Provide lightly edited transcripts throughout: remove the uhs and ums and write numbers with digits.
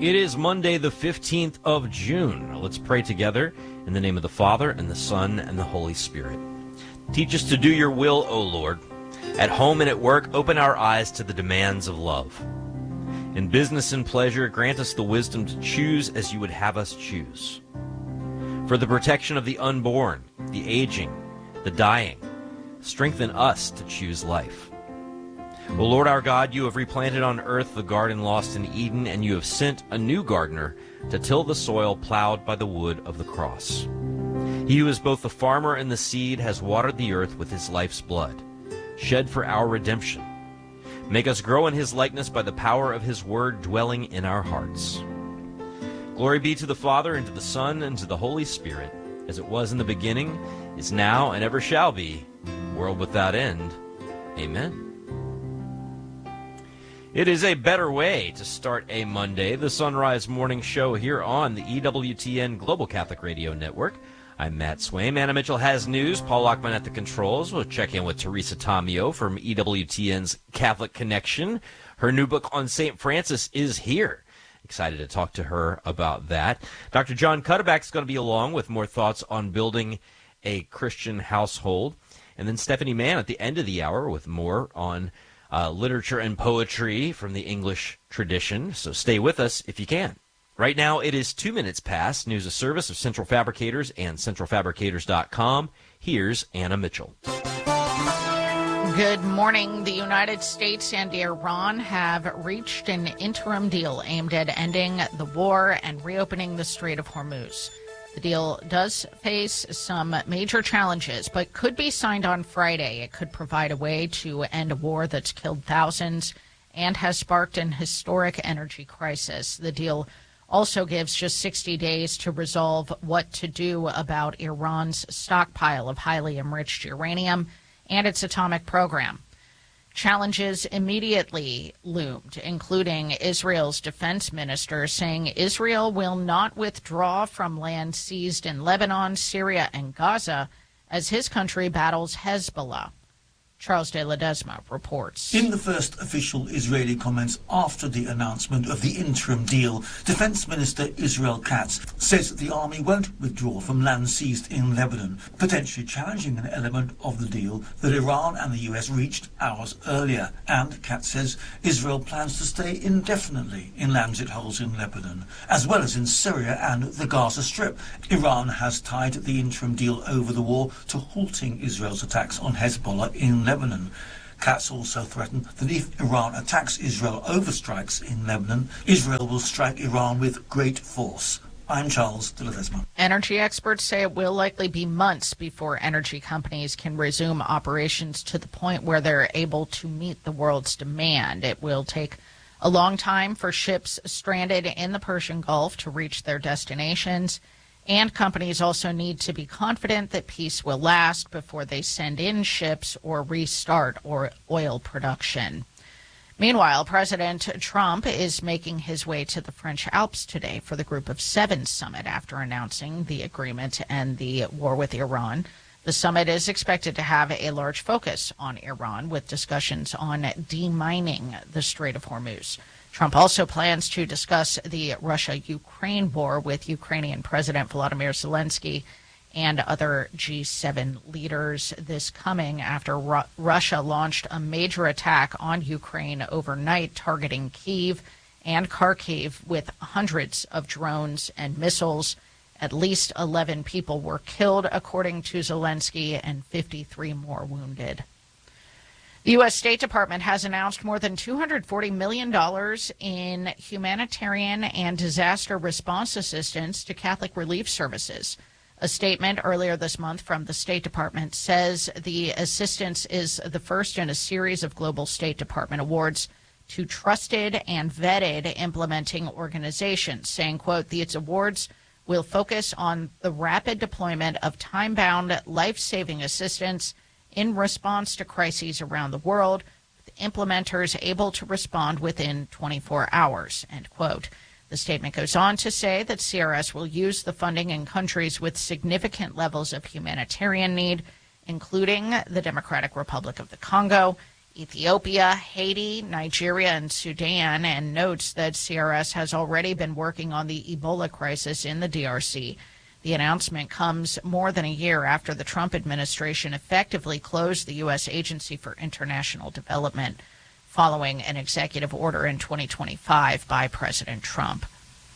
It is Monday, the 15th of June. Let's pray together in the name of the Father, and the Son, and the Holy Spirit. Teach us to do your will, O Lord. At home and at work, open our eyes to the demands of love. In business and pleasure, grant us the wisdom to choose as you would have us choose. For the protection of the unborn, the aging, the dying, strengthen us to choose life. O Lord our God, you have replanted on earth the garden lost in Eden, and you have sent a new gardener to till the soil plowed by the wood of the cross. He who is both the farmer and the seed has watered the earth with his life's blood, shed for our redemption. Make us grow in his likeness by the power of his word dwelling in our hearts. Glory be to the Father, and to the Son, and to the Holy Spirit, as it was in the beginning, is now, and ever shall be, world without end. Amen. It is a better way to start a Monday, the Sunrise Morning Show here on the EWTN Global Catholic Radio Network. I'm Matt Swaim. Anna Mitchell has news. Paul Lockman at the controls. We'll check in with Teresa Tomeo from EWTN's Catholic Connection. Her new book on St. Francis is here. Excited to talk to her about that. Dr. John Cuddeback is going to be along with more thoughts on building a Christian household. And then Stephanie Mann at the end of the hour with more on literature and poetry from the English tradition. So stay with us if you can. Right now it is 2 minutes past. News of service of Central Fabricators and centralfabricators.com. Here's Anna Mitchell. Good morning. The United States and Iran have reached an interim deal aimed at ending the war and reopening the Strait of Hormuz. The deal does face some major challenges, but could be signed on Friday. It could provide a way to end a war that's killed thousands and has sparked an historic energy crisis. The deal also gives just 60 days to resolve what to do about Iran's stockpile of highly enriched uranium and its atomic program. Challenges immediately loomed, including Israel's defense minister saying Israel will not withdraw from land seized in Lebanon, Syria, and Gaza as his country battles Hezbollah. Charles de Ledesma reports. In the first official Israeli comments after the announcement of the interim deal, Defense Minister Israel Katz says the army won't withdraw from land seized in Lebanon, potentially challenging an element of the deal that Iran and the US reached hours earlier. And Katz says Israel plans to stay indefinitely in lands it holds in Lebanon, as well as in Syria and the Gaza Strip. Iran has tied the interim deal over the war to halting Israel's attacks on Hezbollah in Lebanon. Katz also threatened that if Iran attacks Israel over strikes in Lebanon, Israel will strike Iran with great force. I'm Charles de Ledesma. Energy experts say it will likely be months before energy companies can resume operations to the point where they're able to meet the world's demand. It will take a long time for ships stranded in the Persian Gulf to reach their destinations. And companies also need to be confident that peace will last before they send in ships or restart oil production. Meanwhile, President Trump is making his way to the French Alps today for the Group of Seven summit after announcing the agreement to end the war with Iran. The summit is expected to have a large focus on Iran, with discussions on demining the Strait of Hormuz. Trump also plans to discuss the Russia-Ukraine war with Ukrainian President Volodymyr Zelensky and other G7 leaders this coming after Russia launched a major attack on Ukraine overnight, targeting Kyiv and Kharkiv with hundreds of drones and missiles. At least 11 people were killed, according to Zelensky, and 53 more wounded. The U.S. State Department has announced more than $240 million in humanitarian and disaster response assistance to Catholic Relief Services. A statement earlier this month from the State Department says the assistance is the first in a series of global State Department awards to trusted and vetted implementing organizations, saying, quote, "These awards will focus on the rapid deployment of time-bound, life-saving assistance in response to crises around the world, with implementers able to respond within 24 hours, end quote. The statement goes on to say that CRS will use the funding in countries with significant levels of humanitarian need, including the Democratic Republic of the Congo, Ethiopia, Haiti, Nigeria, and Sudan, and notes that CRS has already been working on the Ebola crisis in the DRC. The announcement comes more than a year after the Trump administration effectively closed the U.S. Agency for International Development following an executive order in 2025 by President Trump.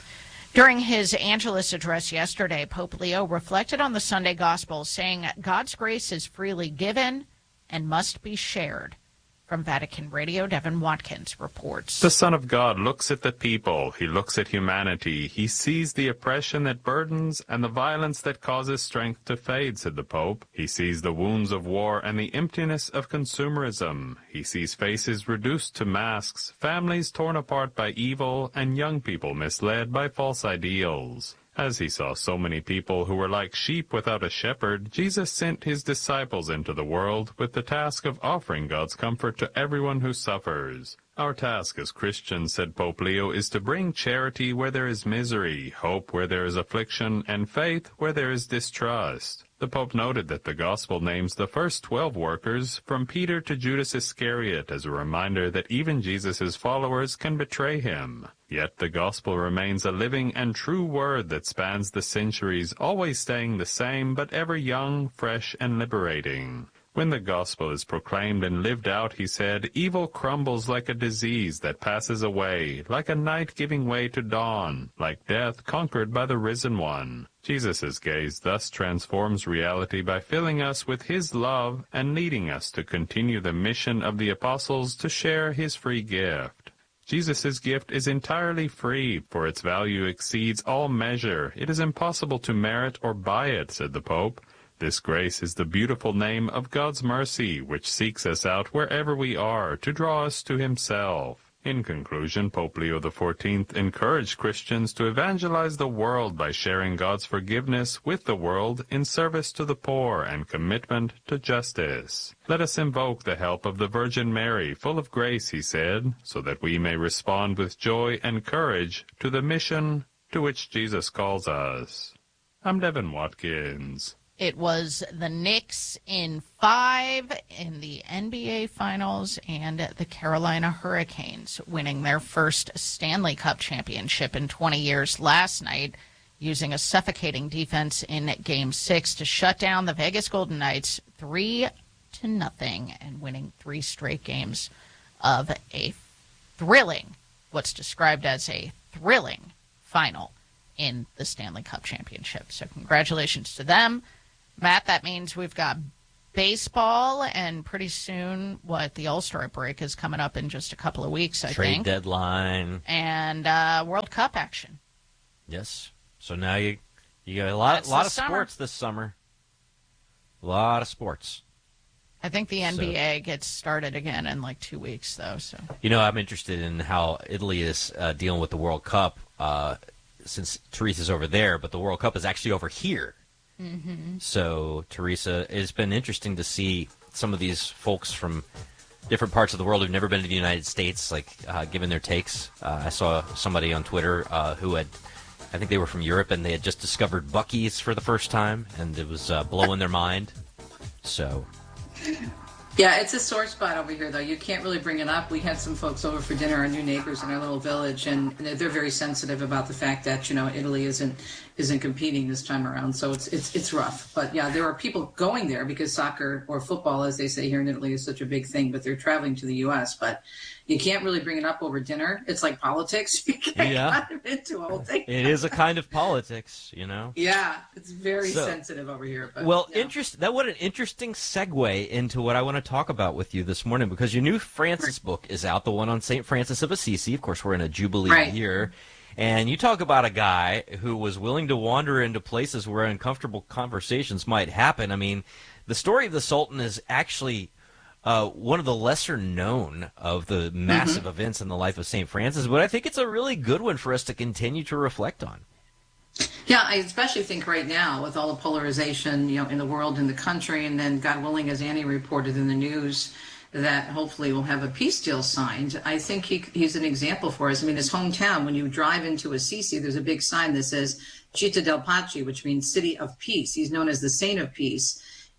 During his Angelus address yesterday, Pope Leo reflected on the Sunday Gospel, saying God's grace is freely given and must be shared. From Vatican Radio, Devin Watkins reports. The Son of God looks at the people. He looks at humanity. He sees the oppression that burdens and the violence that causes strength to fade, said the Pope. He sees the wounds of war and the emptiness of consumerism. He sees faces reduced to masks, families torn apart by evil, and young people misled by false ideals. As he saw so many people who were like sheep without a shepherd, Jesus sent his disciples into the world with the task of offering God's comfort to everyone who suffers. Our task as Christians, said Pope Leo, is to bring charity where there is misery, hope where there is affliction, and faith where there is distrust. The Pope noted that the Gospel names the first 12 workers, from Peter to Judas Iscariot, as a reminder that even Jesus' followers can betray him. Yet the Gospel remains a living and true word that spans the centuries, always staying the same, but ever young, fresh, and liberating. When the Gospel is proclaimed and lived out, he said, evil crumbles like a disease that passes away, like a night giving way to dawn, like death conquered by the risen one. Jesus' gaze thus transforms reality by filling us with his love and leading us to continue the mission of the apostles to share his free gift. Jesus' gift is entirely free, for its value exceeds all measure. It is impossible to merit or buy it, said the Pope. This grace is the beautiful name of God's mercy, which seeks us out wherever we are to draw us to himself. In conclusion, Pope Leo XIV encouraged Christians to evangelize the world by sharing God's forgiveness with the world in service to the poor and commitment to justice. Let us invoke the help of the Virgin Mary, full of grace, he said, so that we may respond with joy and courage to the mission to which Jesus calls us. I'm Devin Watkins. It was the Knicks in 5 in the NBA Finals and the Carolina Hurricanes winning their first Stanley Cup championship in 20 years last night, using a suffocating defense in Game 6 to shut down the Vegas Golden Knights 3-0 and winning 3 straight games of a thrilling, what's described as a thrilling final in the Stanley Cup championship. So congratulations to them. Matt, that means we've got baseball, and pretty soon, the All-Star break is coming up in just a couple of weeks, I think. Trade deadline. And World Cup action. Yes. So now you got a lot of sports this summer. A lot of sports. I think the NBA gets started again in like 2 weeks, though. So I'm interested in how Italy is dealing with the World Cup since Teresa's over there, but the World Cup is actually over here. Mm-hmm. So, Teresa, it's been interesting to see some of these folks from different parts of the world who've never been to the United States, giving their takes. I saw somebody on Twitter who had, I think they were from Europe, and they had just discovered Buc-ee's for the first time, and it was blowing their mind. So... Yeah, it's a sore spot over here, though. You can't really bring it up. We had some folks over for dinner, our new neighbors in our little village, and they're very sensitive about the fact that, Italy isn't competing this time around. So it's rough. But yeah, there are people going there because soccer, or football, as they say here in Italy, is such a big thing, but they're traveling to the U.S. But you can't really bring it up over dinner. It's like politics. You can't kind of into a whole thing. It is a kind of politics, Yeah, it's very sensitive over here. But, what an interesting segue into what I want to talk about with you this morning, because your new Francis book is out, the one on St. Francis of Assisi. Of course, we're in a Jubilee year. And you talk about a guy who was willing to wander into places where uncomfortable conversations might happen. I mean, the story of the Sultan is actually one of the lesser known of the massive events in the life of St. Francis, but I think it's a really good one for us to continue to reflect on. Yeah, I especially think right now with all the polarization, in the world, in the country, and then, God willing, as Annie reported in the news, that hopefully we'll have a peace deal signed. I think he's an example for us. I mean, his hometown, when you drive into Assisi, there's a big sign that says Città del Pace, which means City of Peace. He's known as the Saint of Peace.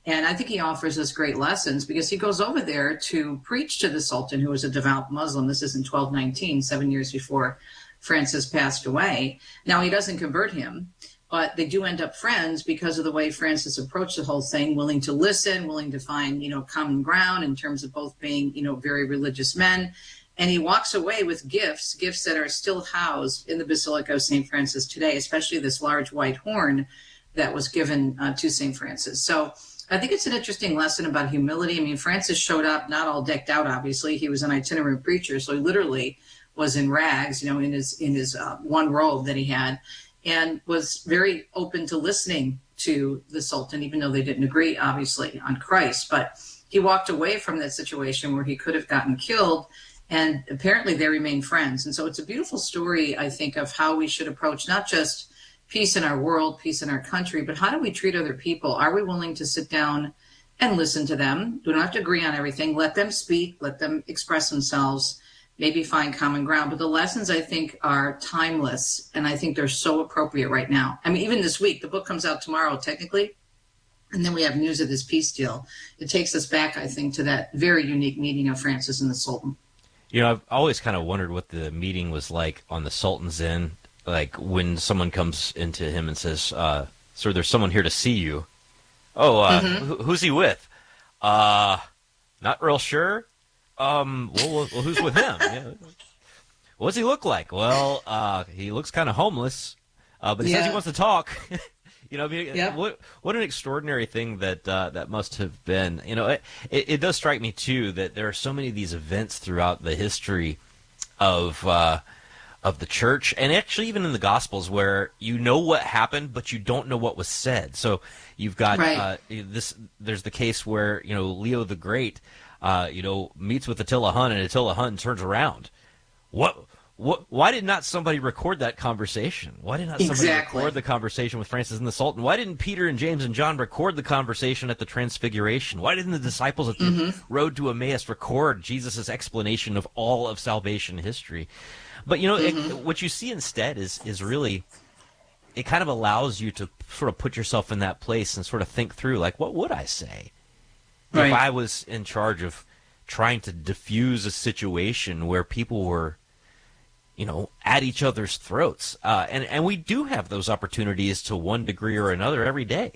And I think he offers us great lessons because he goes over there to preach to the Sultan, who was a devout Muslim. This is in 1219, 7 years before Francis passed away. Now, he doesn't convert him, but they do end up friends because of the way Francis approached the whole thing, willing to listen, willing to find, common ground in terms of both being, very religious men. And he walks away with gifts that are still housed in the Basilica of St. Francis today, especially this large white horn that was given to St. Francis. So I think it's an interesting lesson about humility. I mean, Francis showed up not all decked out, obviously. He was an itinerant preacher, so he literally was in rags, in his one robe that he had, and was very open to listening to the Sultan, even though they didn't agree, obviously, on Christ. But he walked away from that situation where he could have gotten killed, and apparently they remained friends. And so it's a beautiful story, I think, of how we should approach not just peace in our world, peace in our country, but how do we treat other people? Are we willing to sit down and listen to them? We don't have to agree on everything. Let them speak, let them express themselves, maybe find common ground. But the lessons, I think, are timeless, and I think they're so appropriate right now. I mean, even this week, the book comes out tomorrow, technically, and then we have news of this peace deal. It takes us back, I think, to that very unique meeting of Francis and the Sultan. I've always kind of wondered what the meeting was like on the Sultan's end, like when someone comes into him and says, sir, there's someone here to see you. Oh, who's he with? Not real sure. Well, who's with him? Yeah. What does he look like? Well, he looks kind of homeless, but he says he wants to talk. What an extraordinary thing that must have been. It does strike me too that there are so many of these events throughout the history of the church, and actually even in the Gospels, where you know what happened, but you don't know what was said. So you've got there's the case where Leo the Great meets with Attila Hun, and Attila Hun turns around. Why did not somebody record that conversation? Why did not somebody record the conversation with Francis and the Sultan? Why didn't Peter and James and John record the conversation at the Transfiguration? Why didn't the disciples at the road to Emmaus record Jesus' explanation of all of salvation history? But, what you see instead is really, it kind of allows you to sort of put yourself in that place and sort of think through, like, what would I say? If I was in charge of trying to diffuse a situation where people were, at each other's throats. And we do have those opportunities to one degree or another every day.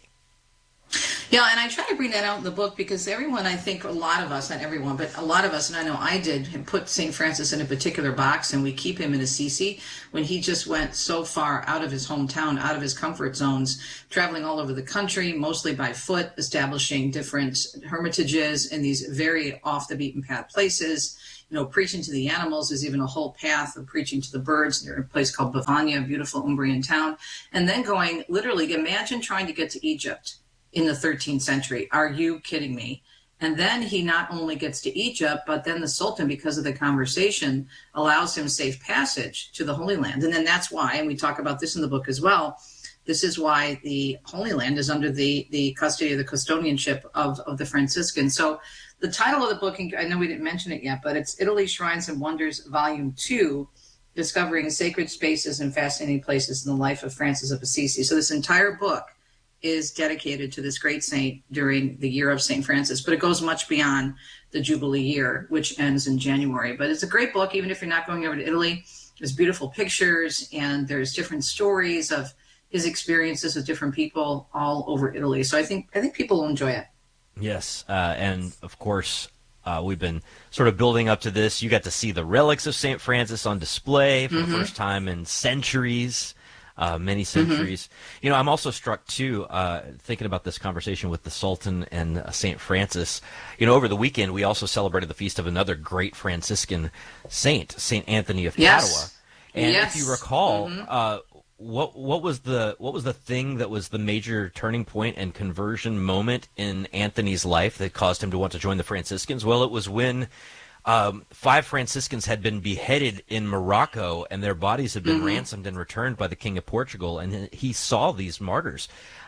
Yeah, and I try to bring that out in the book because everyone, I think a lot of us, not everyone, but a lot of us, and I know I did, put St. Francis in a particular box, and we keep him in Assisi when he just went so far out of his hometown, out of his comfort zones, traveling all over the country, mostly by foot, establishing different hermitages in these very off the beaten path places. Preaching to the animals. There's even a whole path of preaching to the birds near a place called Bavania, a beautiful Umbrian town. And then going, literally, imagine trying to get to Egypt in the 13th century. Are you kidding me? And then he not only gets to Egypt, but then the Sultan, because of the conversation, allows him safe passage to the Holy Land. And then that's why, and we talk about this in the book as well, this is why the Holy Land is under the custody of the custodianship of the Franciscans. So the title of the book, I know we didn't mention it yet, but it's Italy, Shrines and Wonders, Volume 2, Discovering Sacred Spaces and Fascinating Places in the Life of Francis of Assisi. So this entire book is dedicated to this great saint during the year of St. Francis, but it goes much beyond the Jubilee year, which ends in January. But it's a great book, even if you're not going over to Italy. There's beautiful pictures, and there's different stories of his experiences with different people all over Italy. So I think people will enjoy it. Yes, and of course, we've been sort of building up to this. You got to see the relics of St. Francis on display for the first time in centuries, many centuries. I'm also struck, too, thinking about this conversation with the Sultan and St. Francis. Over the weekend, we also celebrated the feast of another great Franciscan saint, St. Anthony of Padua. And if you recall, what was the thing that was the major turning point and conversion moment in Anthony's life that caused him to want to join the Franciscans? Well, it was when 5 Franciscans had been beheaded in Morocco, and their bodies had been ransomed and returned by the King of Portugal, and he saw these martyrs.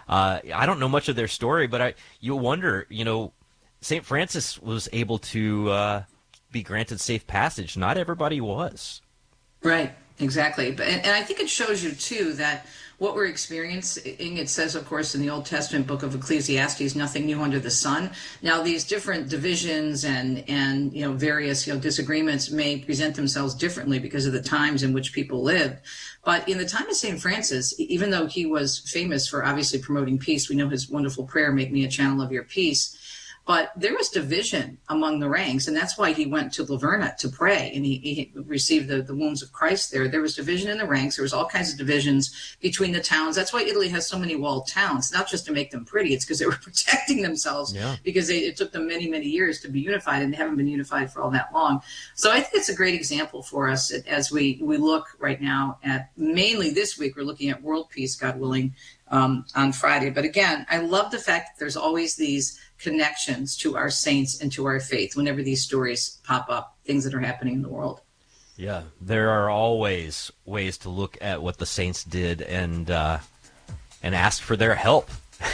I don't know much of their story, but you wonder, St. Francis was able to be granted safe passage. Not everybody was. Right. Exactly. And I think it shows you, too, that what we're experiencing, it says, of course, in the Old Testament book of Ecclesiastes, nothing new under the sun. Now, these different divisions and various disagreements may present themselves differently because of the times in which people lived. But in the time of St. Francis, even though he was famous for obviously promoting peace, we know his wonderful prayer, "Make me a channel of your peace." But there was division among the ranks, and that's why he went to Laverna to pray, and he received the wounds of Christ there. There was division in the ranks. There was all kinds of divisions between the towns. That's why Italy has so many walled towns, not just to make them pretty. It's because they were protecting themselves, because it took them many, many years to be unified, and they haven't been unified for all that long. So I think it's a great example for us as we look right now at, mainly this week, we're looking at world peace, God willing, on Friday. But again, I love the fact that there's always these connections to our saints and to our faith whenever these stories pop up, things that are happening in the world. Yeah, there are always ways to look at what the saints did and ask for their help.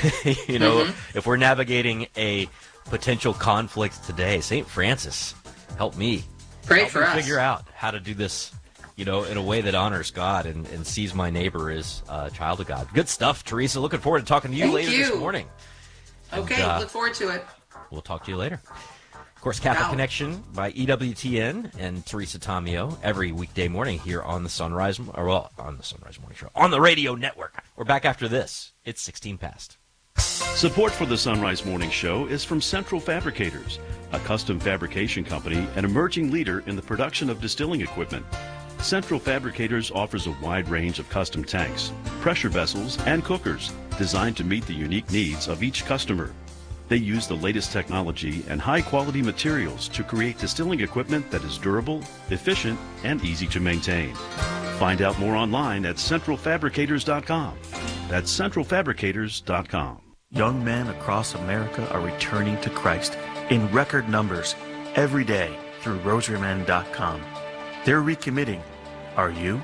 If we're navigating a potential conflict today, St. Francis, help me. Pray for us. Figure out how to do this, in a way that honors God and sees my neighbor as a child of God. Good stuff, Teresa. Looking forward to talking to you later this morning. Okay, look forward to it. We'll talk to you later. Of course, Catholic Connection by EWTN and Teresa Tomeo every weekday morning here on the Sunrise Morning Show, on the radio network. We're back after this. It's 16 past. Support for the Sunrise Morning Show is from Central Fabricators, a custom fabrication company and emerging leader in the production of distilling equipment. Central Fabricators offers a wide range of custom tanks, pressure vessels, and cookers designed to meet the unique needs of each customer. They use the latest technology and high-quality materials to create distilling equipment that is durable, efficient, and easy to maintain. Find out more online at centralfabricators.com. That's centralfabricators.com. Young men across America are returning to Christ in record numbers every day through rosarymen.com. They're recommitting. Are you?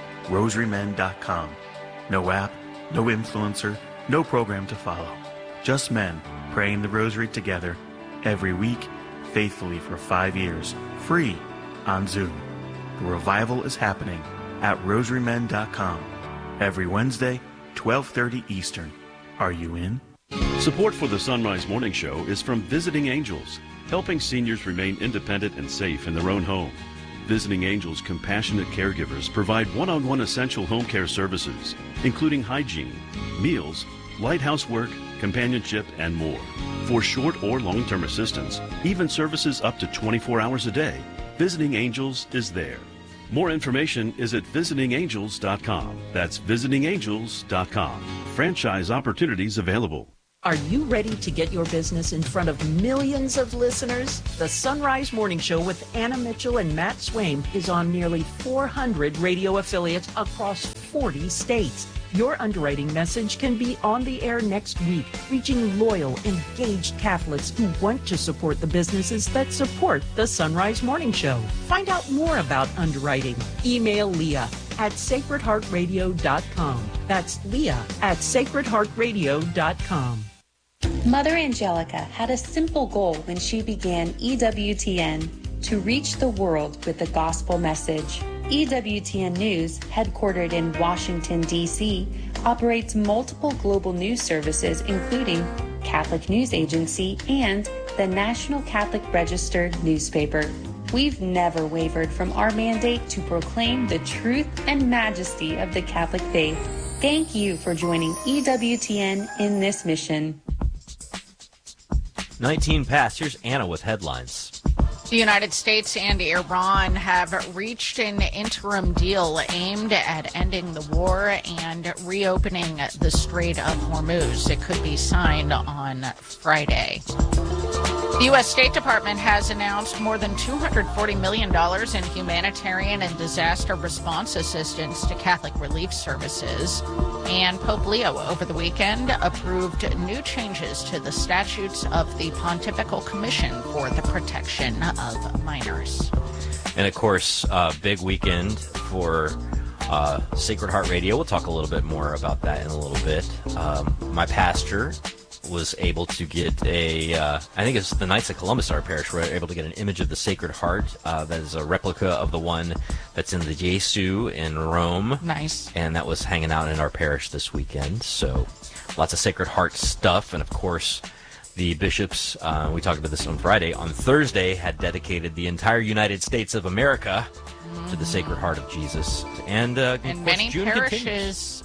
rosarymen.com. No app, no influencer, no program to follow. Just men praying the rosary together every week, faithfully for 5 years, free on Zoom. The revival is happening at rosarymen.com every Wednesday, 12:30 Eastern. Are you in? Support for the Sunrise Morning Show is from Visiting Angels, helping seniors remain independent and safe in their own home. Visiting Angels compassionate caregivers provide one-on-one essential home care services, including hygiene, meals, light housework, companionship, and more. For short or long-term assistance, even services up to 24 hours a day, Visiting Angels is there. More information is at visitingangels.com. That's visitingangels.com. Franchise opportunities available. Are you ready to get your business in front of millions of listeners? The Sunrise Morning Show with Anna Mitchell and Matt Swaim is on nearly 400 radio affiliates across 40 states. Your underwriting message can be on the air next week, reaching loyal, engaged Catholics who want to support the businesses that support the Sunrise Morning Show. Find out more about underwriting. Email Leah at sacredheartradio.com. That's Leah at sacredheartradio.com. Mother Angelica had a simple goal when she began EWTN: to reach the world with the gospel message. EWTN News, headquartered in Washington, D.C., operates multiple global news services, including Catholic News Agency and the National Catholic Register newspaper. We've never wavered from our mandate to proclaim the truth and majesty of the Catholic faith. Thank you for joining EWTN in this mission. 19 past. Here's Anna with headlines. The United States and Iran have reached an interim deal aimed at ending the war and reopening the Strait of Hormuz. It could be signed on Friday. The U.S. State Department has announced more than $240 million in humanitarian and disaster response assistance to Catholic relief services. And Pope Leo over the weekend approved new changes to the statutes of the Pontifical Commission for the Protection of Minors. And, of course, big weekend for Sacred Heart Radio. We'll talk a little bit more about that in a little bit. My pastor was able to get I think it's the Knights of Columbus, our parish, were able to get an image of the Sacred Heart that is a replica of the one that's in the Gesù in Rome. Nice. And that was hanging out in our parish this weekend. So lots of Sacred Heart stuff. And, of course, the bishops, we talked about this on Friday, on Thursday had dedicated the entire United States of America to the Sacred Heart of Jesus. And many June parishes,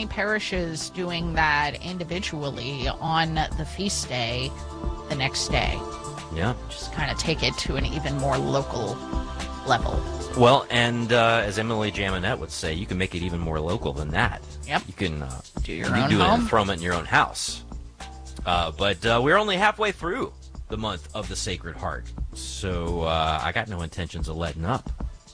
doing that individually on the feast day the next day. Yeah. Just kind of take it to an even more local level. Well, and as Emily Jaminet would say, you can make it even more local than that. Yep. You can do your you own do home. an enthronement in your own house. But we're only halfway through the month of the Sacred Heart, so I got no intentions of letting up.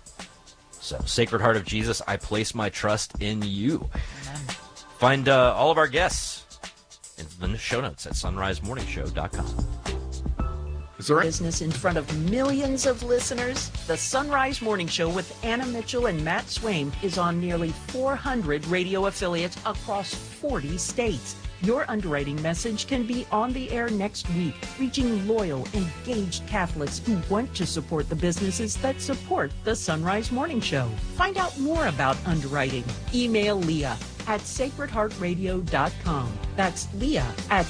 So, Sacred Heart of Jesus, I place my trust in you. Amen. Find all of our guests in the show notes at sunrisemorningshow.com. Business in front of millions of listeners. The Sunrise Morning Show with Anna Mitchell and Matt Swaim is on nearly 400 radio affiliates across 40 states. Your underwriting message can be on the air next week, reaching loyal, engaged Catholics who want to support the businesses that support the Sunrise Morning Show. Find out more about underwriting. Email Leah at sacredheartradio.com. That's Leah at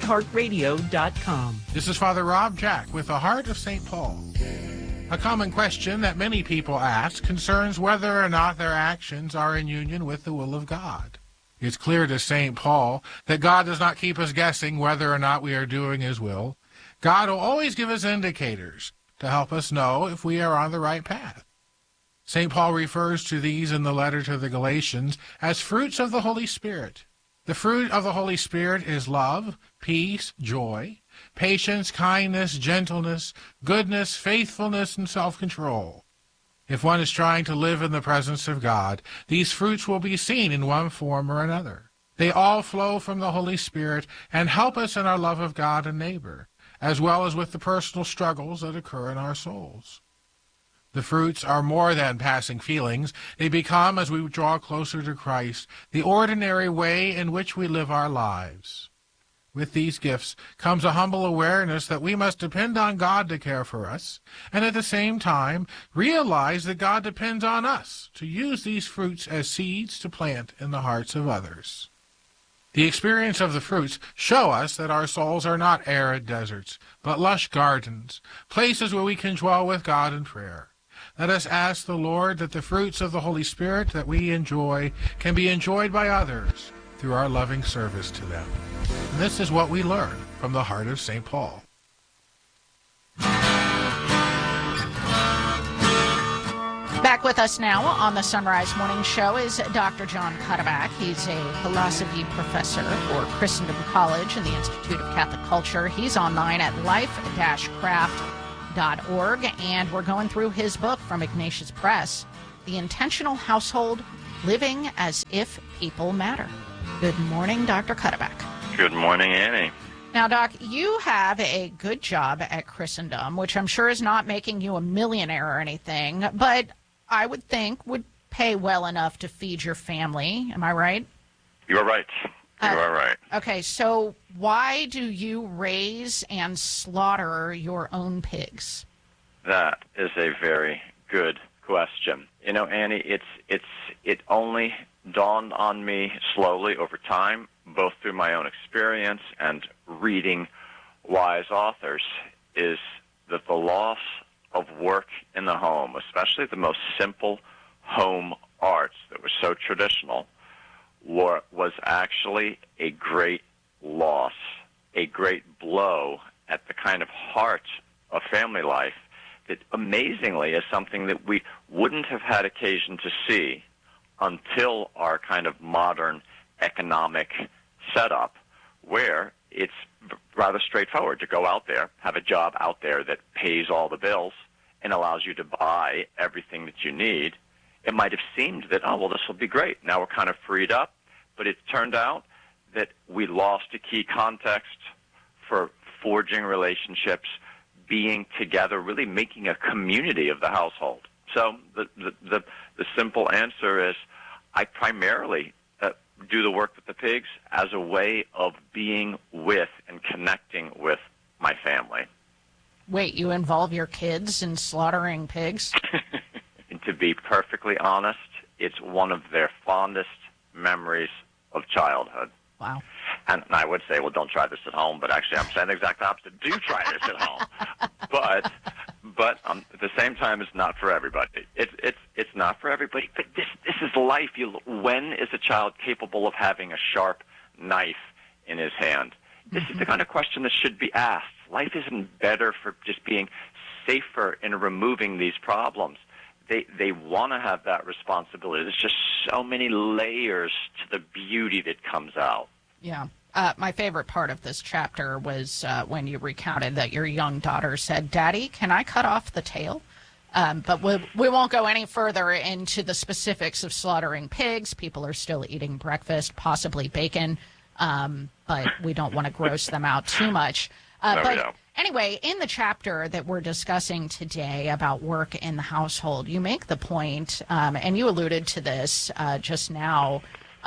sacredheartradio.com. This is Father Rob Jack with the Heart of St. Paul. A common question that many people ask concerns whether or not their actions are in union with the will of God. It's clear to St. Paul that God does not keep us guessing whether or not we are doing his will. God will always give us indicators to help us know if we are on the right path. St. Paul refers to these in the letter to the Galatians as fruits of the Holy Spirit. The fruit of the Holy Spirit is love, peace, joy, patience, kindness, gentleness, goodness, faithfulness, and self-control. If one is trying to live in the presence of God, these fruits will be seen in one form or another. They all flow from the Holy Spirit and help us in our love of God and neighbor, as well as with the personal struggles that occur in our souls. The fruits are more than passing feelings. They become, as we draw closer to Christ, the ordinary way in which we live our lives. With these gifts comes a humble awareness that we must depend on God to care for us, and at the same time realize that God depends on us to use these fruits as seeds to plant in the hearts of others. The experience of the fruits show us that our souls are not arid deserts, but lush gardens, places where we can dwell with God in prayer. Let us ask the Lord that the fruits of the Holy Spirit that we enjoy can be enjoyed by others through our loving service to them. And this is what we learn from the heart of St. Paul. Back with us now on the Sunrise Morning Show is Dr. John Cuddeback. He's a philosophy professor for Christendom College and the Institute of Catholic Culture. He's online at life-craft.org, and we're going through his book from Ignatius Press, The Intentional Household, Living as If People Matter. Good morning, Dr. Cuddeback. Good morning, Annie. Now, Doc, you have a good job at Christendom, which I'm sure is not making you a millionaire or anything, but I would think would pay well enough to feed your family. Am I right? You are right. You are right. Okay, so why do you raise and slaughter your own pigs? That is a very good question. You know, Annie, it only dawned on me slowly over time, both through my own experience and reading wise authors, is that the loss of work in the home, especially the most simple home arts that were so traditional, was actually a great loss, a great blow at the kind of heart of family life that amazingly is something that we wouldn't have had occasion to see until our kind of modern economic setup, where it's rather straightforward to go out there, have a job out there that pays all the bills and allows you to buy everything that you need. It might have seemed that, oh, well, this will be great. Now we're kind of freed up. But it turned out that we lost a key context for forging relationships, being together, really making a community of the household. So the simple answer is I primarily do the work with the pigs as a way of being with and connecting with my family. Wait, you involve your kids in slaughtering pigs? And to be perfectly honest, it's one of their fondest memories of childhood. Wow. And I would say, well, don't try this at home, but actually I'm saying the exact opposite. Do try this at home. But at the same time, it's not for everybody. It's not for everybody. But this is life. When is a child capable of having a sharp knife in his hand? This is the kind of question that should be asked. Life isn't better for just being safer in removing these problems. They want to have that responsibility. There's just so many layers to the beauty that comes out. Yeah. My favorite part of this chapter was when you recounted that your young daughter said, "Daddy, can I cut off the tail?" But we won't go any further into the specifics of slaughtering pigs. People are still eating breakfast, possibly bacon, but we don't want to gross them out too much. But anyway, in the chapter that we're discussing today about work in the household, you make the point, and you alluded to this just now,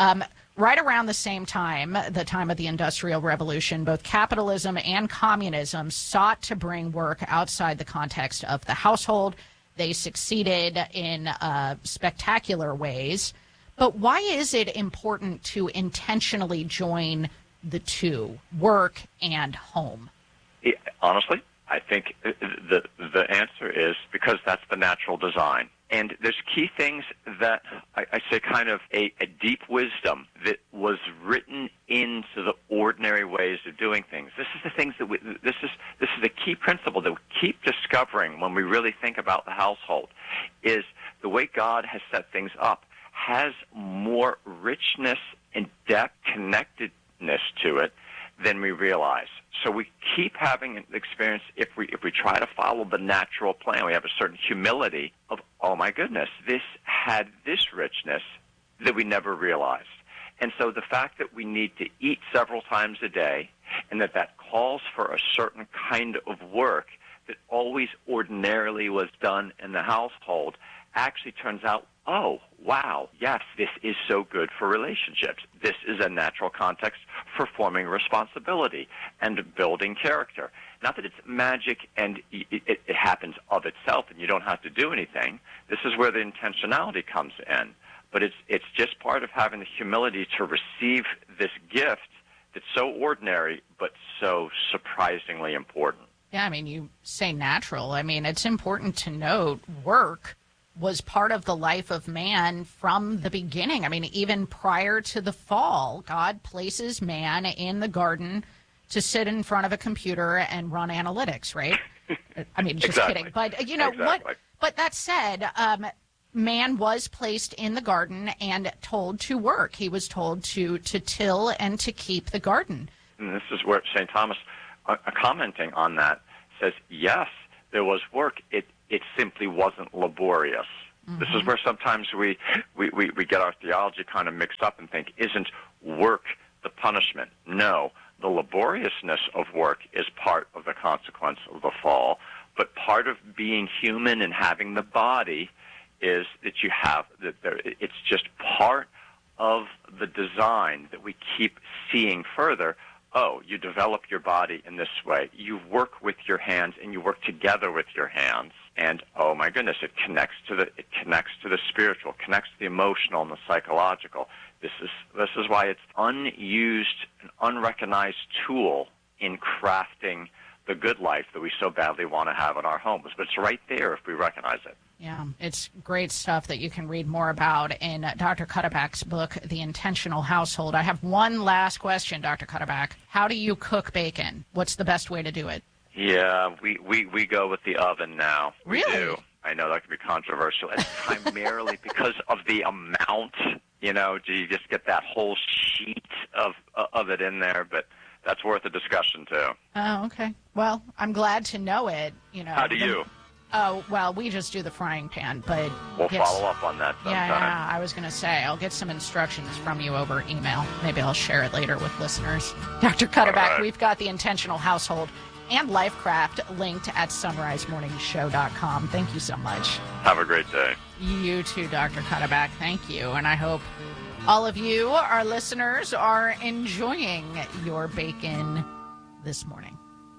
right around the same time, the time of the Industrial Revolution, both capitalism and communism sought to bring work outside the context of the household. They succeeded in spectacular ways. But why is it important to intentionally join the two, work and home? Honestly, I think the answer is because that's the natural design. And there's key things that I say kind of a deep wisdom that was written into the ordinary ways of doing things. This is the things that this is the key principle that we keep discovering when we really think about the household, is the way God has set things up has more richness and depth, connectedness to it than we realize. So we keep having an experience, if we try to follow the natural plan, we have a certain humility of, oh my goodness, this had this richness that we never realized. And so the fact that we need to eat several times a day and that calls for a certain kind of work that always ordinarily was done in the household actually turns out, oh, wow, yes, this is so good for relationships. This is a natural context for forming responsibility and building character. Not that it's magic and it happens of itself and you don't have to do anything. This is where the intentionality comes in. But it's just part of having the humility to receive this gift that's so ordinary but so surprisingly important. Yeah, I mean, you say natural. I mean, it's important to note work was part of the life of man from the beginning. I mean, even prior to the fall, God places man in the garden to sit in front of a computer and run analytics, right? I mean, just exactly. kidding. But, you know, exactly. But that said, man was placed in the garden and told to work. He was told to till and to keep the garden. And this is where St. Thomas, commenting on that, says, yes, there was work. It simply wasn't laborious. Mm-hmm. This is where sometimes we get our theology kind of mixed up and think, isn't work the punishment? No, the laboriousness of work is part of the consequence of the fall, but part of being human and having the body is that you have that it's just part of the design that we keep seeing further. Oh, you develop your body in this way. You work with your hands and you work together with your hands. And oh my goodness, it connects to the spiritual, connects to the emotional and the psychological. This is why it's unused, an unrecognized tool in crafting the good life that we so badly want to have in our homes. But it's right there if we recognize it. Yeah, it's great stuff that you can read more about in Dr. Cuddeback's book, The Intentional Household. I have one last question, Dr. Cuddeback. How do you cook bacon? What's the best way to do it? Yeah, we go with the oven now. Really? We do. I know that can be controversial. It's primarily because of the amount. You know, do you just get that whole sheet of it in there? But that's worth a discussion too. Oh, okay. Well, I'm glad to know it. You know. How do you? Oh, well, we just do the frying pan, but we'll follow up on that sometime. Yeah, I was going to say, I'll get some instructions from you over email. Maybe I'll share it later with listeners. Dr. Cuddeback, We've got The Intentional Household and Lifecraft, linked at sunrisemorningshow.com. Thank you so much. Have a great day. You too, Dr. Cutterback. Thank you. And I hope all of you, our listeners, are enjoying your bacon this morning.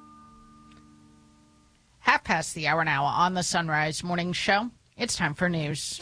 1:30 now on the Sunrise Morning Show. It's time for news.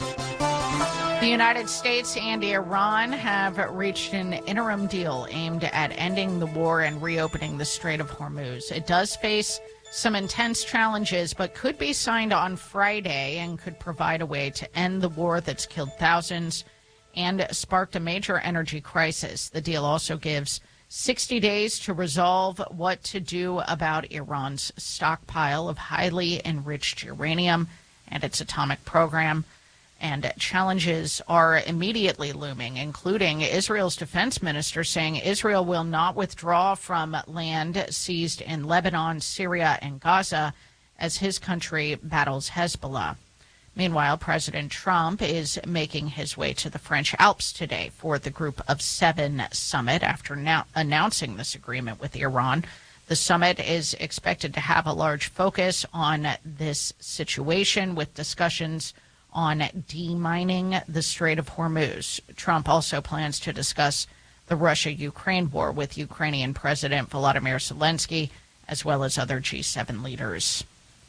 The United States and Iran have reached an interim deal aimed at ending the war and reopening the Strait of Hormuz. It does face some intense challenges, but could be signed on Friday and could provide a way to end the war that's killed thousands and sparked a major energy crisis. The deal also gives 60 days to resolve what to do about Iran's stockpile of highly enriched uranium and its atomic program. And challenges are immediately looming, including Israel's defense minister saying Israel will not withdraw from land seized in Lebanon, Syria, and Gaza as his country battles Hezbollah. Meanwhile, President Trump is making his way to the French Alps today for the Group of Seven summit after now announcing this agreement with Iran. The summit is expected to have a large focus on this situation with discussions on demining the Strait of Hormuz. Trump also plans to discuss the Russia-Ukraine war with Ukrainian President Volodymyr Zelensky, as well as other G7 leaders.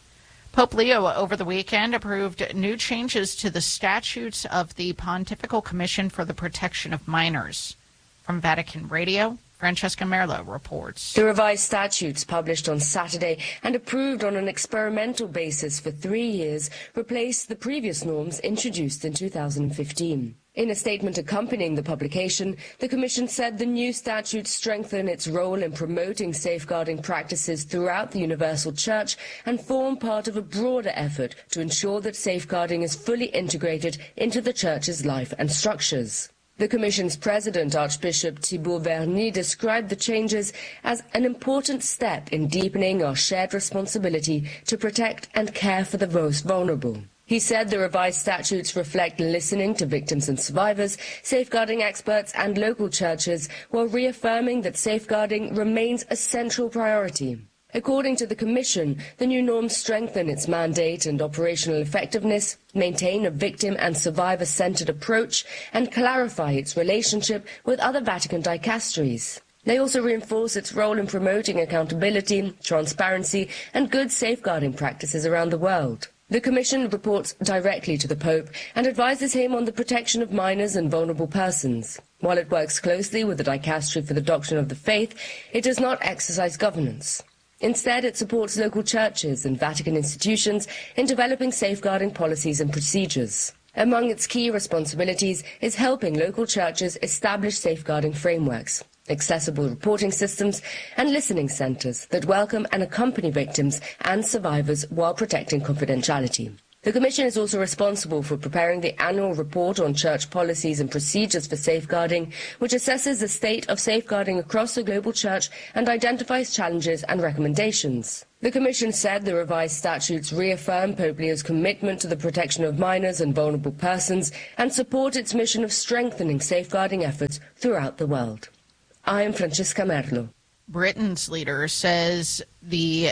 Pope Leo over the weekend approved new changes to the statutes of the Pontifical Commission for the Protection of Minors. From Vatican Radio, Francesca Merlo reports. The revised statutes, published on Saturday and approved on an experimental basis for 3 years, replaced the previous norms introduced in 2015. In a statement accompanying the publication, the Commission said the new statutes strengthen its role in promoting safeguarding practices throughout the Universal Church and form part of a broader effort to ensure that safeguarding is fully integrated into the Church's life and structures. The Commission's president, Archbishop Thibault Verny, described the changes as an important step in deepening our shared responsibility to protect and care for the most vulnerable. He said the revised statutes reflect listening to victims and survivors, safeguarding experts and local churches, while reaffirming that safeguarding remains a central priority. According to the Commission, the new norms strengthen its mandate and operational effectiveness, maintain a victim and survivor-centered approach, and clarify its relationship with other Vatican dicasteries. They also reinforce its role in promoting accountability, transparency, and good safeguarding practices around the world. The Commission reports directly to the Pope and advises him on the protection of minors and vulnerable persons. While it works closely with the Dicastery for the Doctrine of the Faith, it does not exercise governance. Instead, it supports local churches and Vatican institutions in developing safeguarding policies and procedures. Among its key responsibilities is helping local churches establish safeguarding frameworks, accessible reporting systems, and listening centers that welcome and accompany victims and survivors while protecting confidentiality. The Commission is also responsible for preparing the annual report on church policies and procedures for safeguarding, which assesses the state of safeguarding across the global church and identifies challenges and recommendations. The Commission said the revised statutes reaffirm Pope Leo's commitment to the protection of minors and vulnerable persons and support its mission of strengthening safeguarding efforts throughout the world. I am Francesca Merlo. Britain's leader says the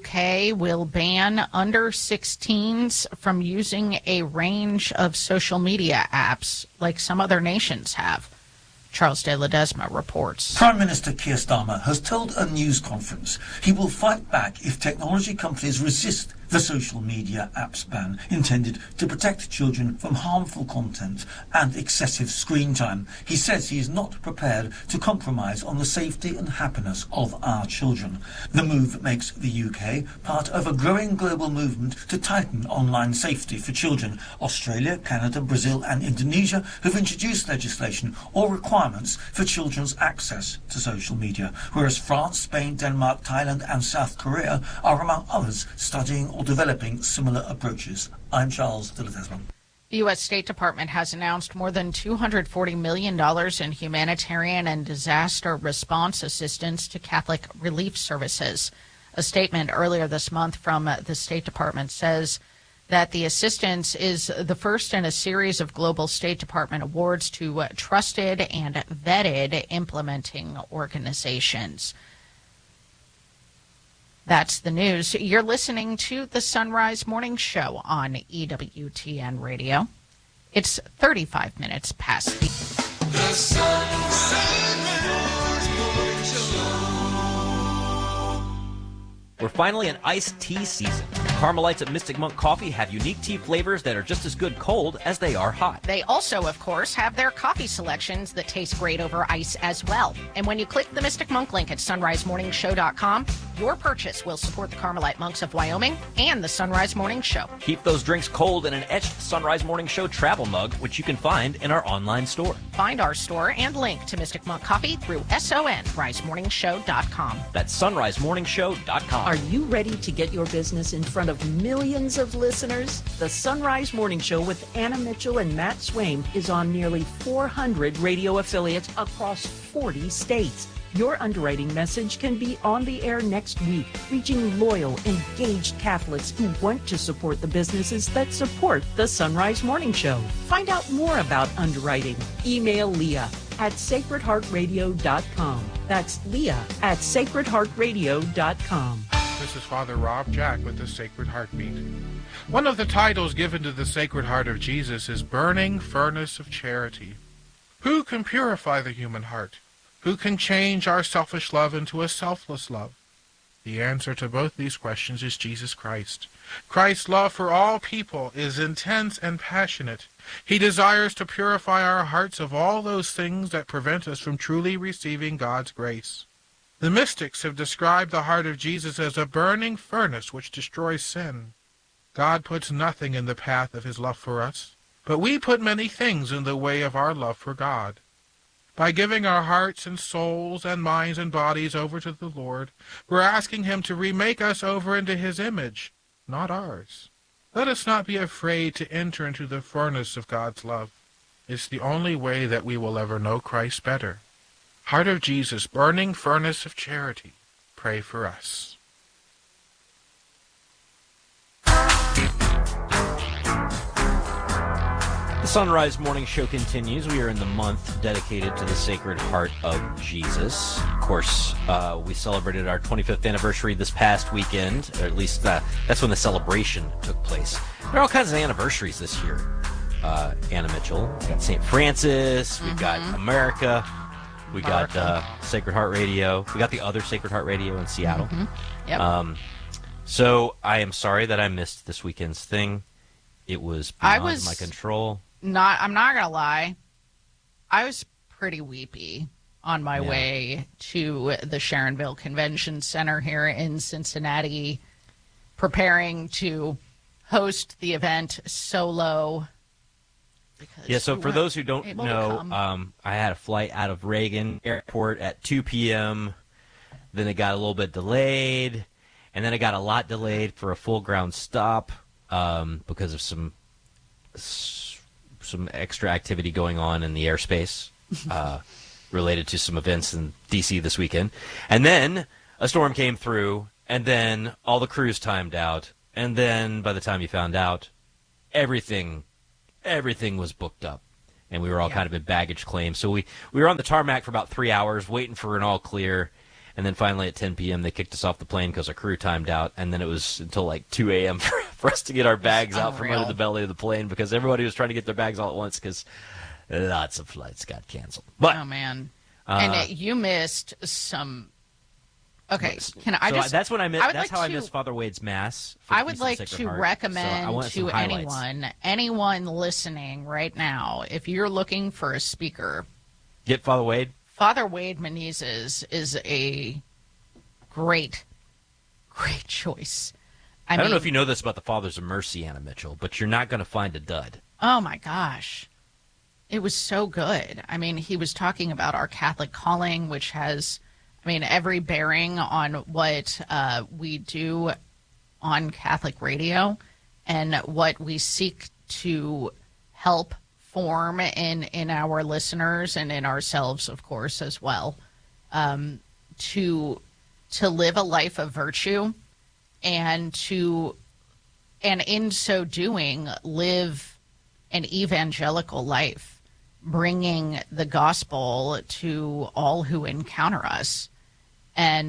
UK will ban under 16s from using a range of social media apps like some other nations have. Charles de Ledesma reports. Prime Minister Keir Starmer has told a news conference he will fight back if technology companies resist the social media apps ban intended to protect children from harmful content and excessive screen time. He says he is not prepared to compromise on the safety and happiness of our children. The move makes the UK part of a growing global movement to tighten online safety for children. Australia, Canada, Brazil and Indonesia have introduced legislation or requirements for children's access to social media, whereas France, Spain, Denmark, Thailand and South Korea are among others studying or developing similar approaches. I'm Charles de Ledesma. The U.S. State Department has announced more than $240 million in humanitarian and disaster response assistance to Catholic relief services. A statement earlier this month from the State Department says that the assistance is the first in a series of global State Department awards to trusted and vetted implementing organizations. That's the news. You're listening to the Sunrise Morning Show on EWTN Radio. It's 35 minutes past the Sunrise Morning Show. We're finally in iced tea season. Carmelites at Mystic Monk Coffee have unique tea flavors that are just as good cold as they are hot. They also, of course, have their coffee selections that taste great over ice as well. And when you click the Mystic Monk link at sunrisemorningshow.com, your purchase will support the Carmelite Monks of Wyoming and the Sunrise Morning Show. Keep those drinks cold in an etched Sunrise Morning Show travel mug, which you can find in our online store. Find our store and link to Mystic Monk Coffee through sunrisemorningshow.com. That's sunrisemorningshow.com. Are you ready to get your business in front of millions of listeners? The Sunrise Morning Show with Anna Mitchell and Matt Swaim is on nearly 400 radio affiliates across 40 states. Your underwriting message can be on the air next week, reaching loyal, engaged Catholics who want to support the businesses that support the Sunrise Morning Show. Find out more about underwriting. Email Leah at sacredheartradio.com. That's Leah at sacredheartradio.com. This is Father Rob Jack with the Sacred Heartbeat. One of the titles given to the Sacred Heart of Jesus is Burning Furnace of Charity. Who can purify the human heart? Who can change our selfish love into a selfless love? The answer to both these questions is Jesus Christ. Christ's love for all people is intense and passionate. He desires to purify our hearts of all those things that prevent us from truly receiving God's grace. The mystics have described the heart of Jesus as a burning furnace which destroys sin. God puts nothing in the path of his love for us, but we put many things in the way of our love for God. By giving our hearts and souls and minds and bodies over to the Lord, we're asking him to remake us over into his image, not ours. Let us not be afraid to enter into the furnace of God's love. It's the only way that we will ever know Christ better. Heart of Jesus, burning furnace of charity, pray for us. The Sunrise Morning Show continues. We are in the month dedicated to the Sacred Heart of Jesus. Of course, we celebrated our 25th anniversary this past weekend, or at least that's when the celebration took place. There are all kinds of anniversaries this year, Anna Mitchell. We got St. Francis, we've got America, we got Sacred Heart Radio, we got the other Sacred Heart Radio in Seattle. Yep. So I am sorry that I missed this weekend's thing. It was beyond my control. I'm not gonna lie, I was pretty weepy on my way to the Sharonville Convention Center here in Cincinnati, preparing to host the event solo. Yeah, so for those who don't know, I had a flight out of Reagan Airport at 2 p.m., then it got a little bit delayed, and then it got a lot delayed for a full ground stop because of some extra activity going on in the airspace related to some events in D.C. this weekend. And then a storm came through, and then all the crews timed out, and then by the time you found out, everything was booked up, and we were all kind of in baggage claim. So we were on the tarmac for about 3 hours waiting for an all clear, and then finally at 10 p.m. they kicked us off the plane because our crew timed out, and then it was until like 2 a.m. for us to get our bags out from under the belly of the plane because everybody was trying to get their bags all at once because lots of flights got canceled. But, oh, man. And you missed some... Okay, can I just... That's what I missed. That's how I missed Father Wade's Mass. I would like to recommend to anyone listening right now, if you're looking for a speaker... Get Father Wade. Father Wade Menezes is a great choice. I don't know if you know this about the Fathers of Mercy, Anna Mitchell, but you're not going to find a dud. Oh, my gosh. It was so good. I mean, he was talking about our Catholic calling, which has... every bearing on what we do on Catholic radio and what we seek to help form in our listeners and in ourselves, of course, as well, to live a life of virtue and in so doing, live an evangelical life, bringing the gospel to all who encounter us. And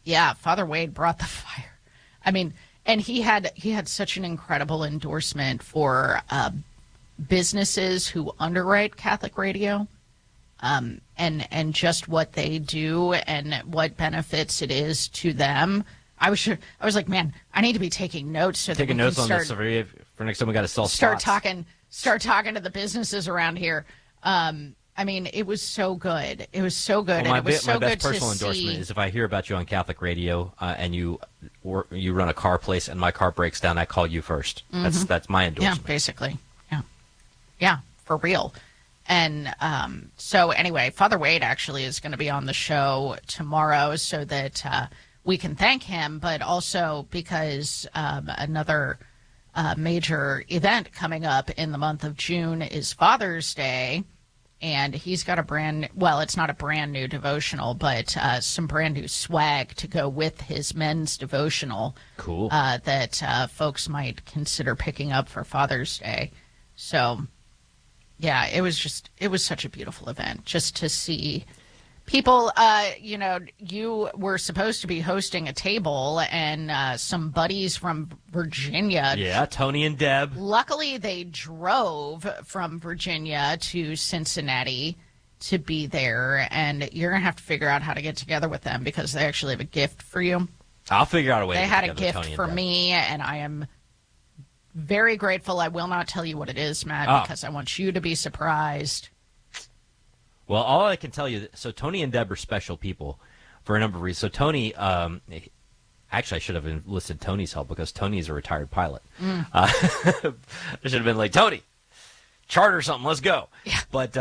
Yeah, Father Wade brought the fire. I mean, and he had such an incredible endorsement for businesses who underwrite Catholic radio, and just what they do and what benefits it is to them. I was like, man, I need to be taking notes so Taking that we notes can on this for next time we got to sell start stocks. talking to the businesses around here. I mean, it was so good. It was so good. Well, and it was so my best good personal to endorsement see. is if I hear about you on Catholic radio and you run a car place and my car breaks down, I call you first. That's my endorsement. Yeah, basically. Yeah, for real. And so anyway, Father Wade actually is going to be on the show tomorrow so that we can thank him, but also because another major event coming up in the month of June is Father's Day. And he's got it's not a brand new devotional, but some brand new swag to go with his men's devotional. Cool. That folks might consider picking up for Father's Day. So, yeah, it was such a beautiful event just to see people. You were supposed to be hosting a table, and some buddies from Virginia. Yeah, Tony and Deb. Luckily, they drove from Virginia to Cincinnati to be there, and you're going to have to figure out how to get together with them because they actually have a gift for you. I'll figure out a way. They to had get a together with gift Tony for and Deb. me, and I am very grateful. I will not tell you what it is, Matt, because I want you to be surprised. Well, all I can tell you, so Tony and Deb are special people for a number of reasons. So Tony, actually, I should have enlisted Tony's help because Tony is a retired pilot. I should have been like, Tony, charter something, let's go. Yeah. But,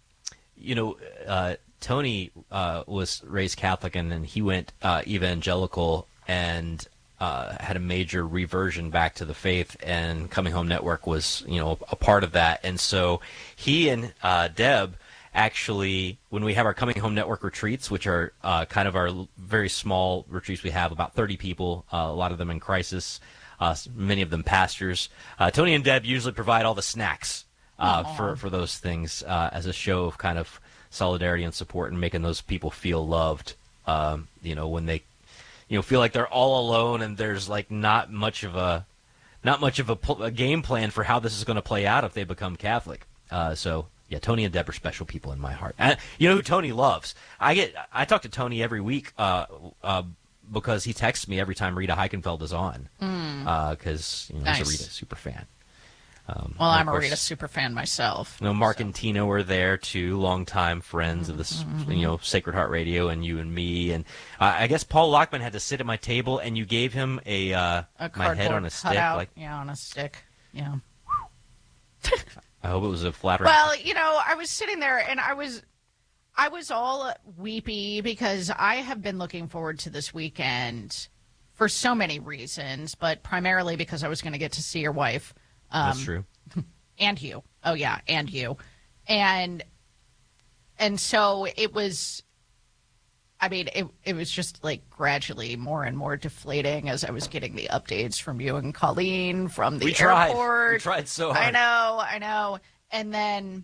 Tony was raised Catholic, and then he went evangelical and had a major reversion back to the faith, and Coming Home Network was, a part of that. And so he and Deb actually, when we have our Coming Home Network retreats, which are kind of our very small retreats, we have about 30 people, a lot of them in crisis, many of them pastors. Tony and Deb usually provide all the snacks for those things as a show of kind of solidarity and support and making those people feel loved, when they feel like they're all alone and there's like not much of a game plan for how this is going to play out if they become Catholic. Yeah, Tony and Deb are special people in my heart. And you know who Tony loves? I talk to Tony every week because he texts me every time Rita Heikenfeld is on. Because Nice. he's a Rita super fan. Well, I'm a Rita super fan myself. Mark and Tino were there too, longtime friends of this, Sacred Heart Radio, and you and me. And I guess Paul Lockman had to sit at my table, and you gave him my head on a stick. Cutout, on a stick. Yeah. I hope it was a flattering. Well, I was sitting there and I was all weepy because I have been looking forward to this weekend for so many reasons, but primarily because I was going to get to see your wife. That's true. And you. Oh, yeah, and you. And so it was, it was just like gradually more and more deflating as I was getting the updates from you and Colleen from the airport. We tried so hard. I know. And then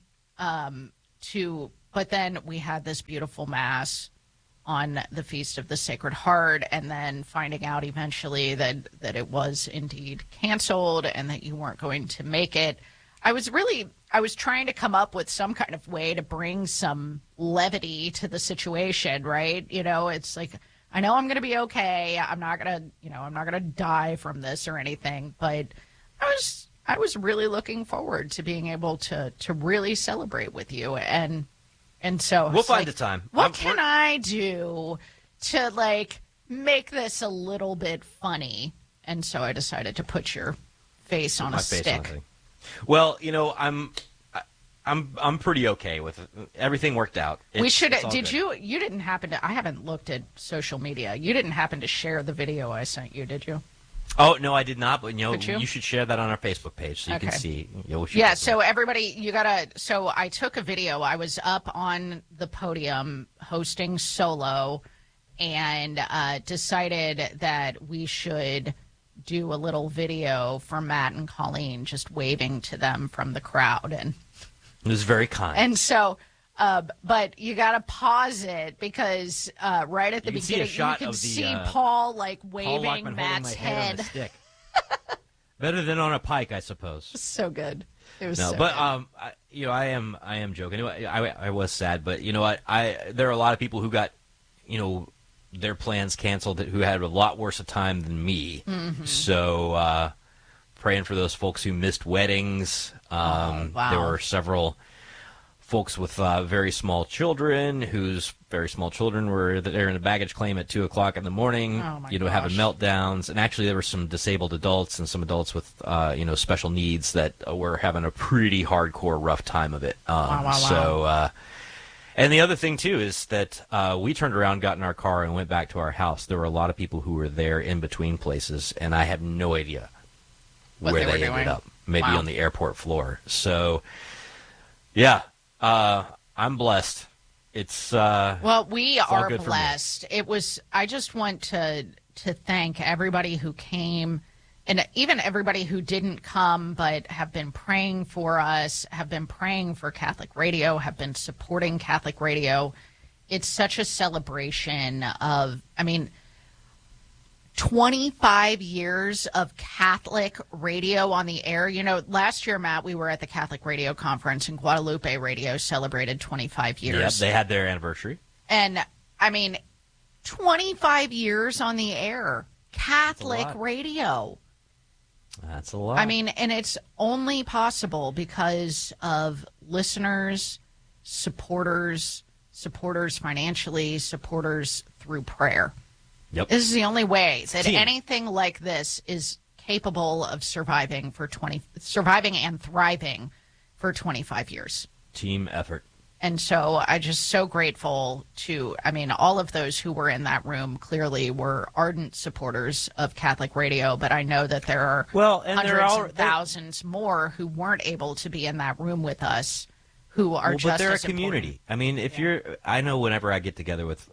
but then we had this beautiful mass on the Feast of the Sacred Heart, and then finding out eventually that it was indeed canceled and that you weren't going to make it. I was trying to come up with some kind of way to bring some levity to the situation, right? It's like, I know I'm going to be okay. I'm not going to die from this or anything, but I was really looking forward to being able to really celebrate with you. And so we'll find the time. What can I do to make this a little bit funny? And so I decided to put your face on a stick. Well, I'm pretty okay with it. Everything worked out. We should. You didn't happen to? I haven't looked at social media. You didn't happen to share the video I sent you, did you? Oh no, I did not. But you? You should share that on our Facebook page so you can see. Yeah. So everybody, you gotta. So I took a video. I was up on the podium hosting solo, and decided that we should do a little video for Matt and Colleen, just waving to them from the crowd, and it was very kind. And so But you got to pause it because right at the You can see a beginning, shot you can of the, see Paul like Paul waving Lockman Matt's holding my head on head. a stick. Better than on a pike, I suppose. So good. It was No, so but good. I am joking. I was sad, but you know what? There are a lot of people who got, their plans canceled who had a lot worse a time than me. Mm-hmm. So praying for those folks who missed weddings. Wow. There were several folks with very small children whose very small children were there in a baggage claim at 2:00 in the morning, Oh, my having gosh. meltdowns. And actually there were some disabled adults and some adults with, special needs that were having a pretty hardcore rough time of it. Wow. So, and the other thing too is that we turned around, got in our car and went back to our house. There were a lot of people who were there in between places, and I have no idea What where they were they ended doing. up. Maybe Wow. on the airport floor. So, yeah, I'm blessed. It's Well, we all are good for me. blessed. I just want to thank everybody who came and even everybody who didn't come but have been praying for us, have been praying for Catholic Radio, have been supporting Catholic Radio. It's such a celebration of, 25 years of Catholic radio on the air. Last year, Matt, we were at the Catholic Radio Conference, and Guadalupe Radio celebrated 25 years. Yep, they had their anniversary. And 25 years on the air, Catholic lot. radio. That's a lot. And it's only possible because of listeners, supporters financially, supporters through prayer. Yep. This is the only way that Team. anything like this is capable of surviving and thriving for 25 years. Team effort. And so I'm just so grateful to, all of those who were in that room clearly were ardent supporters of Catholic Radio, but I know that there are hundreds and thousands more who weren't able to be in that room with us who are just but they're as a community. I know whenever I get together with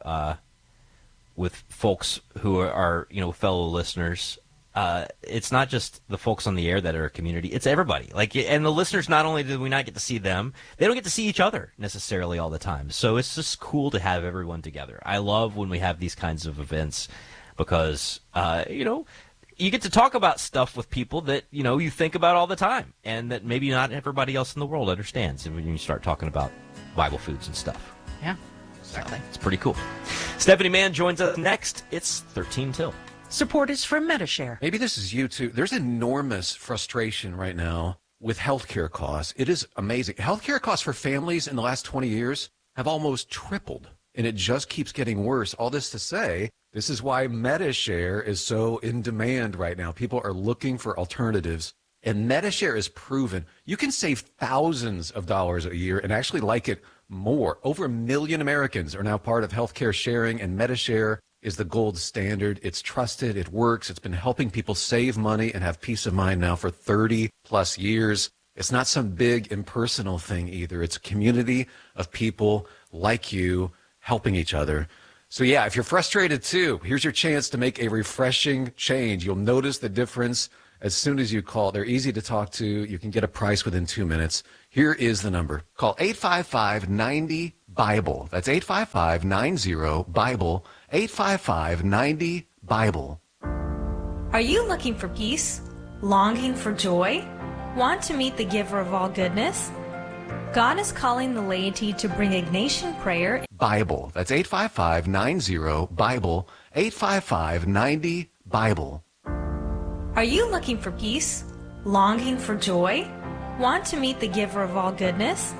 folks who are fellow listeners, it's not just the folks on the air that are a community. It's everybody. And the listeners, not only do we not get to see them, they don't get to see each other necessarily all the time. So it's just cool to have everyone together. I love when we have these kinds of events because, you get to talk about stuff with people that, you think about all the time and that maybe not everybody else in the world understands when you start talking about Bible foods and stuff. Yeah, exactly. It's pretty cool. Stephanie Mann joins us next. It's 13 till. Support is from Metashare. Maybe this is you too. There's enormous frustration right now with healthcare costs. It is amazing. Healthcare costs for families in the last 20 years have almost tripled, and it just keeps getting worse. All this to say, this is why Metashare is so in demand right now. People are looking for alternatives, and Metashare is proven. You can save thousands of dollars a year and actually like it more. Over 1 million Americans are now part of healthcare sharing, and Metashare is the gold standard. It's trusted. It works. It's been helping people save money and have peace of mind now for 30 plus years. It's not some big impersonal thing either. It's a community of people like you helping each other. So yeah, if you're frustrated too, here's your chance to make a refreshing change. You'll notice the difference as soon as you call. They're easy to talk to. You can get a price within 2 minutes. Here is the number. Call 855-90-BIBLE. That's 855-90-BIBLE. 855-90-BIBLE. Are you looking for peace? Longing for joy? Want to meet the giver of all goodness? God is calling the laity to bring Ignatian prayer. Bible. That's 855-90-BIBLE. 855-90-BIBLE. Are you looking for peace? Longing for joy? Want to meet the giver of all goodness?